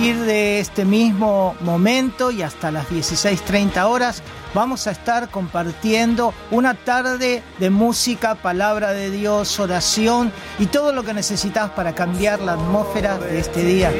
De este mismo momento y hasta las 16:30 horas vamos a estar compartiendo una tarde de música, palabra de Dios, oración y todo lo que necesitas para cambiar la atmósfera de este día.